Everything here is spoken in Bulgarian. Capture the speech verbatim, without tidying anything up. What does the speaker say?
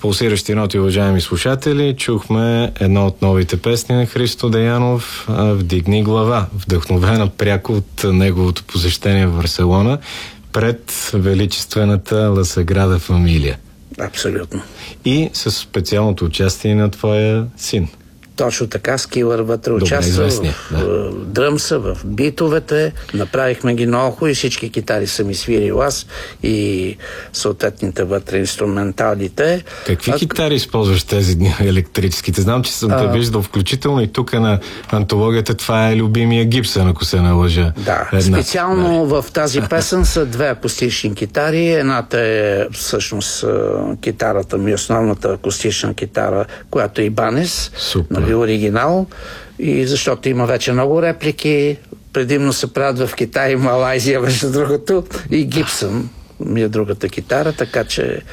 Пулсиращи ноти, уважаеми слушатели, чухме една от новите песни на Христо Деянов, "Вдигни глава", вдъхновена пряко от неговото посещение в Барселона пред величествената Ла Саграда Фамилия. Абсолютно. И с специалното участие на твоя син. Точно така, Скилър вътре участва в да. дръмса, в битовете. Направихме ги много и всички китари са ми свирил аз и съответните вътре инструменталите. Какви а... китари използваш тези дни, електрическите? Знам, че съм а... те виждал включително и тук на антологията. Това е любимия Гибсън, ако се не лъжа. Да, Една. специално да. В тази песен са две акустични китари. Едната е всъщност китарата ми, основната акустична китара, която е Ибанес. Супер. Оригинал, и защото има вече много реплики, предимно се правят в Китай и Малайзия, между другото, и Гибсън ми е другата китара, така че